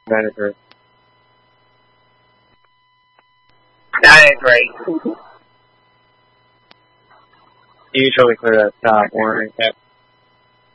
manager. That ain't great. Usually clear that top, or cap